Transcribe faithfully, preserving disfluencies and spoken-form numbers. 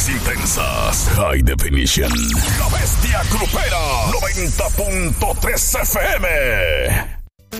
más intensas. High Definition. La Bestia Grupera. noventa punto tres F M.